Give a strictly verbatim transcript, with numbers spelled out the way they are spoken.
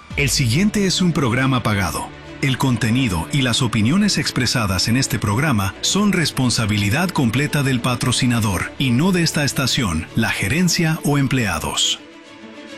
El siguiente es un programa pagado. El contenido y las opiniones expresadas en este programa son responsabilidad completa del patrocinador y no de esta estación, la gerencia o empleados.